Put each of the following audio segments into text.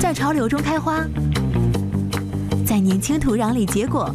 在潮流中开花，在年轻土壤里结果，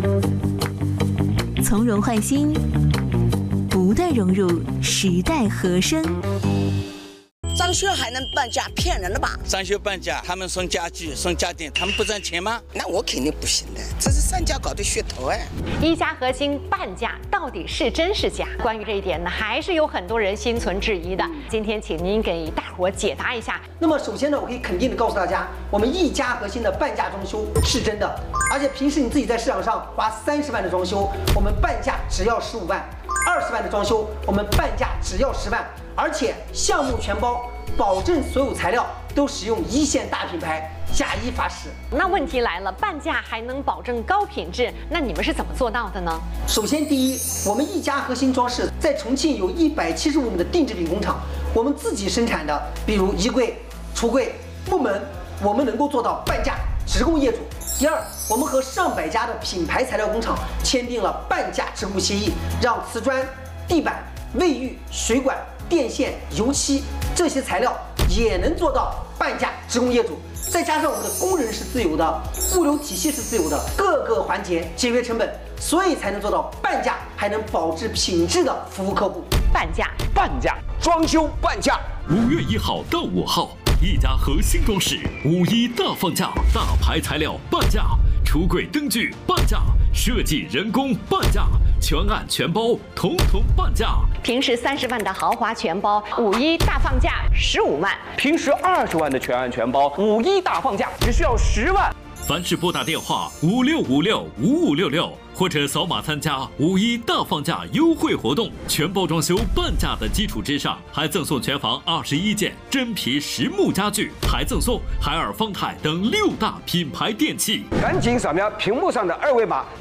从容换新，不断融入时代和声。 装修还能半价，骗人的吧？ 装修半价，他们送家具、送家电，他们不赚钱吗？ 那我肯定不行的，这是商家搞的噱头哎。 一家核心半价到底是真是假？关于这一点呢，还是有很多人心存质疑的。今天请您给大伙解答一下。 那么首先呢，我可以肯定的告诉大家，我们一家核心的半价装修是真的，而且平时你自己在市场上花30万的装修，我们半价只要15万；20万的装修，我们半价只要10万，而且项目全包。保证所有材料都使用一线大品牌，假一罚10。 那问题来了，半价还能保证高品质，那你们是怎么做到的呢？ 首先，第一，我们一家核心装饰在重庆有175亩的定制品工厂，我们自己生产的，比如衣柜、橱柜、木门，我们能够做到半价，直供业主。第二，我们和上百家的品牌材料工厂签订了半价直供协议，让瓷砖、地板、卫浴、水管、电线、油漆这些材料也能做到半价直供业主，再加上我们的工人是自由的，物流体系是自由的，各个环节节约成本，所以才能做到半价，还能保质品质的服务客户。 半价， 装修半价。 5月1号到5号，一家核心装饰5·1大放价，大牌材料半价，橱柜灯具半价，设计人工半价，全案全包，统统半价。 平时30万的豪华全包，5·1大放价15万； 平时20万的全案全包，5·1大放价只需要10万。 凡是拨打电话56565566，或者扫码参加5·1大放价优惠活动，全包装修半价的基础之上，还赠送全房21件真皮实木家具，还赠送海尔、方太等6大品牌电器。 赶紧扫描屏幕上的二维码，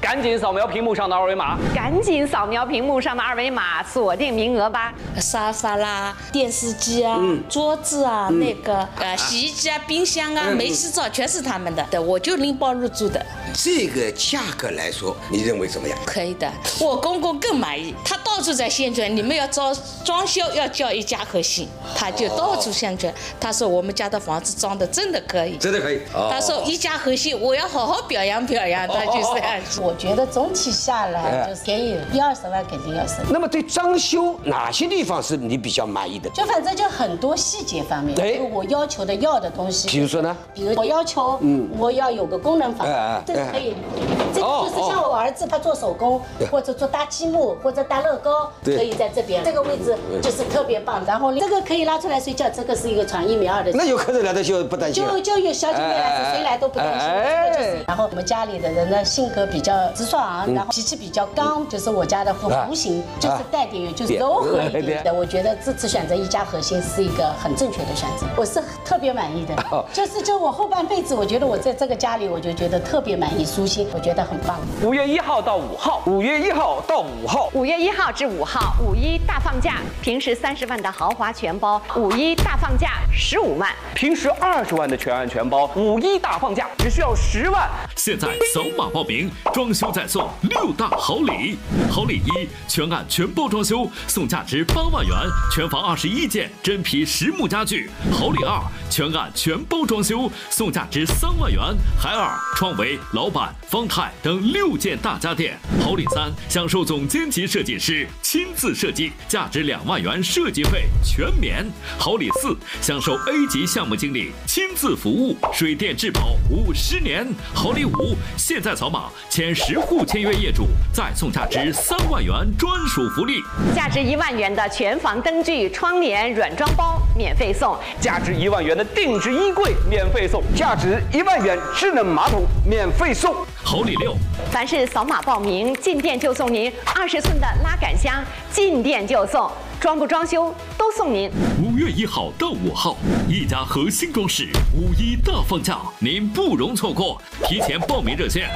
锁定名额吧。 沙发啦、电视机啊、桌子啊、洗衣机啊、冰箱啊、煤气灶全是他们的，我就拎包入住的。 这个价格来说，你认为怎么样？ 可以的，我公公更满意，他到处在宣传，你们要装修要叫一家核心，他就到处宣传，他说我们家的房子装的真的可以， 真的可以。 他说一家核心，我要好好表扬表扬，他就是这样。 我觉得总体下来就是便宜，20万肯定要省。 那么对装修哪些地方是你比较满意的？ 就反正就很多细节方面，比如我要求的要的东西。 比如说呢？ 比如我要求，我要有个功能房，这个可以。这个就是像我儿子他做手工，或者做搭积木，或者搭乐高，可以在这边。这个位置就是特别棒。然后这个可以拉出来睡觉，这个是一个床1.2米的。 那有客人来的就不担心。 就有小姐妹来，谁来都不担心。这个就是。然后我们家里的人呢，性格比较直爽，然后脾气比较刚，就是我家的弧形，就是带点就是柔和一点的。我觉得这次选择一家核心是一个很正确的选择，我是特别满意的。就我后半辈子，我觉得我在这个家里，我就觉得特别满意，舒心，我觉得很棒。 5月1号到5号，5月1号到5号 ，5月1号至5号，5·1大放价，平时30万的豪华全包，5·1大放价15万； 平时20万的全案全包，5·1大放价只需要10万。 现在扫码报名，装修再送6大好礼。好礼1，全案全包装修，送价值8万元，全房21件真皮实木家具。好礼2，全案全包装修，送价值3万元，海尔、创维、老板、方太等6件大家电。好礼3，享受总监级设计师亲自设计，价值2万元设计费全免。好礼4，享受 A 级项目经理亲自服务，水电质保50年。好礼5，现在扫码前10户签约业主再送价值3万元专属福利， 价值1万元的全房灯具、窗帘、软装包免费送， 价值1万元的定制衣柜免费送，价值1万元智能马桶免费送。 好礼6， 凡是扫码报名，进店就送您20寸的拉杆箱，进店就送，装不装修都送您。 5月1号到5号，一家核心装饰5·1大放价，您不容错过。提前报名热线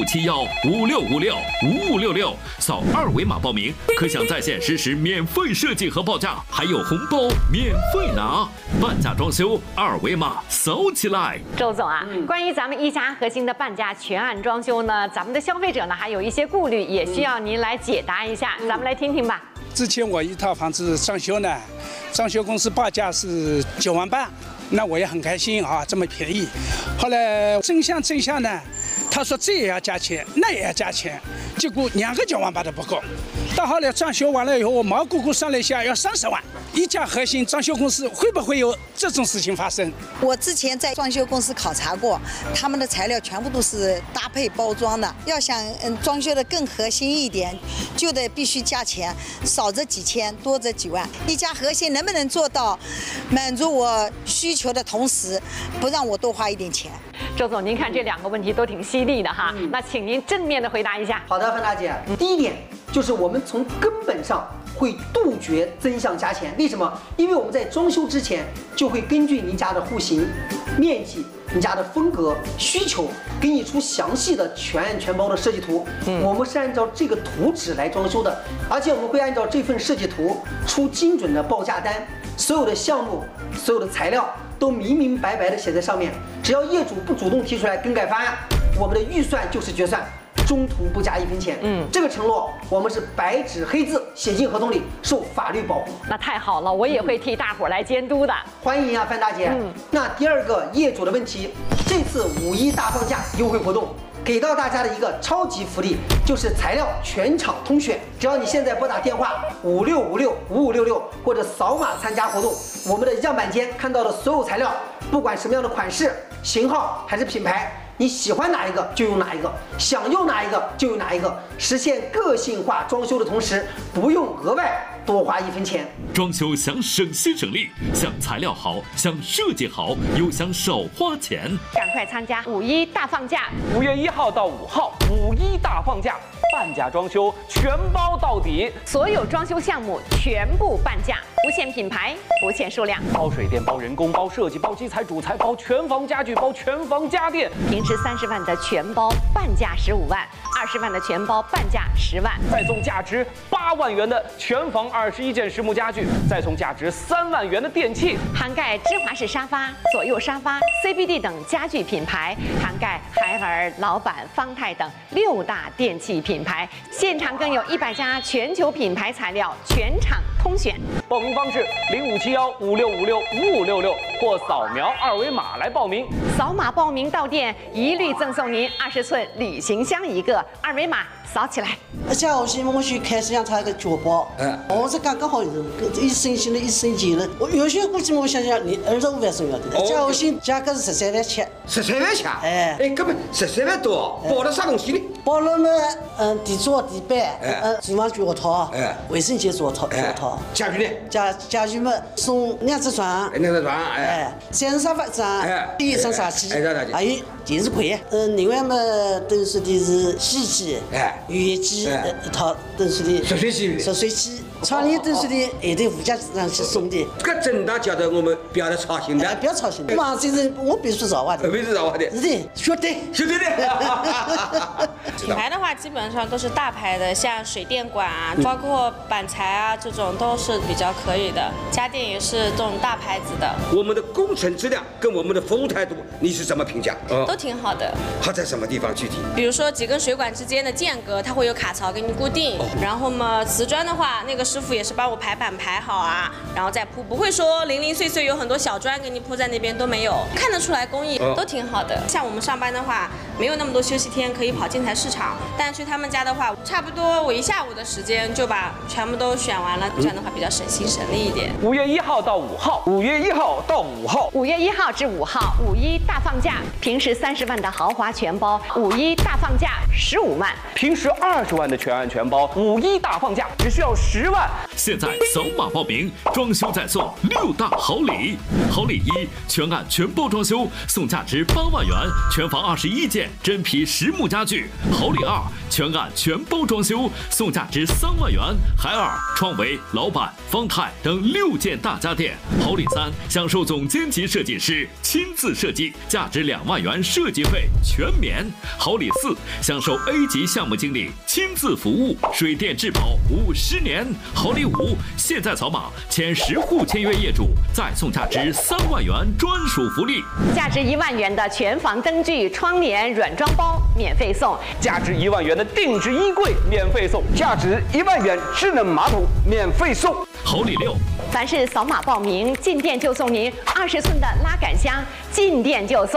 057156565566，扫2维码报名，可享在线实时免费设计和报价，还有红包免费拿。半价装修，2维码扫起来。 周总啊，关于咱们一家核心的半价全案装修呢，咱们的消费者呢还有一些顾虑，也需要您来解答一下，咱们来听听吧。 之前我一套房子装修呢，装修公司报价是9万半， 那我也很开心啊，这么便宜。后来真相呢，他说这也要加钱，那也要加钱，结果2个9万8都不够。到后来装修完了以后，我毛估估算了一下，要30万。一家核心装修公司会不会有这种事情发生？ 我之前在装修公司考察过，他们的材料全部都是搭配包装的。要想装修的更核心一点，就得必须加钱，少则几千，多则几万。一家核心能不能做到满足我需求的同时，不让我多花一点钱？ 周总，您看这2个问题都挺犀利的哈，那请您正面的回答一下。 好的，范大姐，第一点就是我们从根本上会杜绝增项加钱。为什么？因为我们在装修之前就会根据您家的户型、面积、你家的风格、需求，给你出详细的全案全包的设计图。我们是按照这个图纸来装修的，而且我们会按照这份设计图出精准的报价单，所有的项目、所有的材料都明明白白的写在上面。只要业主不主动提出来更改方案，我们的预算就是决算。中途不加1分钱，这个承诺我们是白纸黑字写进合同里，受法律保护。 那太好了，我也会替大伙来监督的。 欢迎啊，范大姐。那第2个业主的问题，这次5·1大放价优惠活动给到大家的一个超级福利，就是材料全场通选。只要你现在拨打电话56565566或者扫码参加活动，我们的样板间看到的所有材料，不管什么样的款式、型号还是品牌，你喜欢哪一个就用哪一个，想用哪一个就用哪一个，实现个性化装修的同时，不用额外多花1分钱。 装修想省心省力，想材料好，想设计好，又想少花钱， 赶快参加5·1大放价 ！5月1号到5号，5·1大放价，半价装修全包到底， 所有装修项目全部半价，不限品牌，不限数量， 包水电、包人工、包设计、包基材、主材、包全房家具、包全房家电。 平时30万的全包，半价15万；20万的全包，半价10万。 再送价值8万元的全房21件实木家具，再送价值3万元的电器， 涵盖芝华士沙发、左右沙发、CBD 等家具品牌，涵盖海尔、老板、方太等6大电器品牌。现场更有100家全球品牌材料，全场通选。 报名方式057156565566或扫描2维码来报名。 扫码报名到店，一律赠送您20寸旅行箱1个，2维码扫起来。 下午我去开始让他一个脚包，我是刚好有1升新的1升级的，我有些估计我想想你25万送要的，下午新价格是13万7。 13万7？哎，根本13万多，包了啥东西呢？ 包了嘛，地桌、地板，厨房脚套，卫生间脚套。 家具呢？ 家具嘛，送2只床 ，2只床， 3张沙发床，第1张茶几，还有电视柜。另外嘛，等于说的是洗衣机，浴液机一套，等于说的热水器。窗帘等于说的还得附加上去送的。 搿真的叫得我们不要操心的， 不要操心的。嘛，这是我必须绕话的， 必须绕话的， 是的，绝对的。品牌的话，基本上都是大牌的，像水电管啊，包括板材啊，这种都是比较可以的。家电也是这种大牌子的。 我们的工程质量跟我们的服务态度，你是怎么评价？ 都挺好的。 好在什么地方具体？ 比如说几根水管之间的间隔，它会有卡槽给你固定。然后嘛，瓷砖的话，那个师傅也是帮我排版排好啊，然后再铺，不会说零零碎碎有很多小砖给你铺在那边都没有，看得出来工艺都挺好的。像我们上班的话，没有那么多休息天可以跑建材市场，但去他们家的话，差不多我1下午的时间就把全部都选完了，这样的话比较省心省力一点。 5月1号到5号，5月1号到5号 ，5月1号至5号，5·1大放价，平时30万的豪华全包，5·1大放价15万； 平时20万的全案全包，5·1大放价只需要10万。 现在扫码报名，装修再送6大好礼。好礼1，全案全包装修，送价值8万元，全房21件真皮实木家具。好礼2，全案全包装修，送价值3万元，海尔、创维、老板、方太等6件大家电。好礼3，享受总监级设计师亲自设计，价值2万元设计费全免。好礼4，享受 A 级项目经理亲自服务，水电质保50年。好礼5，现在扫码前10户签约业主再送价值3万元专属福利， 价值1万元的全房灯具、窗帘软装包免费送， 价值1万元的定制衣柜免费送，价值1万元智能马桶免费送。 好礼6， 凡是扫码报名，进店就送您20寸的拉杆箱，进店就送。